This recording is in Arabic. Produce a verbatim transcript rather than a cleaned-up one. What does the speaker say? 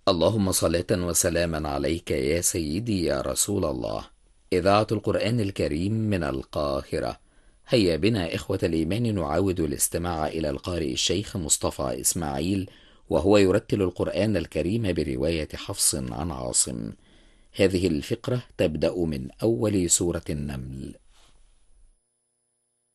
اللهم صلاة وسلاما عليك يا سيدي يا رسول الله. إذاعة القرآن الكريم من القاهرة. هيا بنا إخوة الإيمان نعاود الاستماع إلى القارئ الشيخ مصطفى إسماعيل وهو يرتل القرآن الكريم برواية حفص عن عاصم. هذه الفقرة تبدأ من أول سورة النمل.